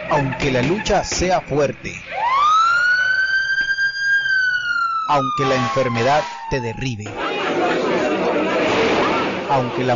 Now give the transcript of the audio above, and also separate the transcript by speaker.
Speaker 1: Aunque la lucha sea fuerte, aunque la enfermedad te derribe, aunque la